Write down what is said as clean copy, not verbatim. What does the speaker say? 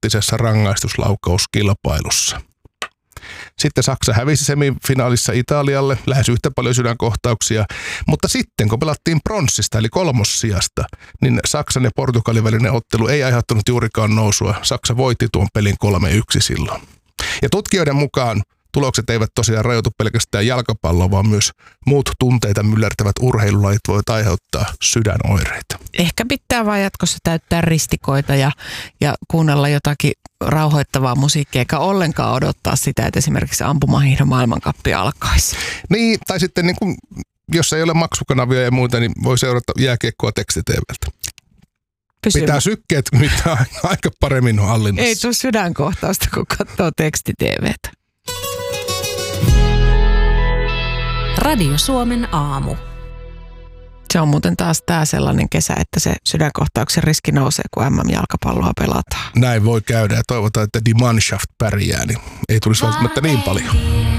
8-minuuttisessa rangaistuslaukauskilpailussa. Sitten Saksa hävisi semifinaalissa Italialle lähes yhtä paljon sydänkohtauksia, mutta sitten kun pelattiin pronssista eli kolmossijasta, niin Saksan ja Portugalin välinen ottelu ei aiheuttanut juurikaan nousua. Saksa voitti tuon pelin 3-1 silloin. Ja tutkijoiden mukaan tulokset eivät tosiaan rajoitu pelkästään jalkapalloon, vaan myös muut tunteita myllertävät urheilulajit voivat aiheuttaa sydänoireita. Ehkä pitää vaan jatkossa täyttää ristikoita ja kuunnella jotakin rauhoittavaa musiikkia, eikä ollenkaan odottaa sitä, että esimerkiksi ampumahiihdon maailmankappi alkaisi. Niin, tai sitten niin kuin, jos ei ole maksukanavia ja muuta, niin voi seurata jääkiekkoa tekstiteevältä. Pitää sykkeet mitään aika paremmin hallinnassa. Ei tule sydänkohtausta, kun katsoo tekstiteevetä. Radio Suomen aamu. Se on muuten taas tää sellainen kesä, että se sydänkohtauksen riski nousee, kun MM-jalkapalloa pelataan. Näin voi käydä ja toivotaan, että Die Mannschaft pärjää, niin ei tulisi välttämättä niin paljon.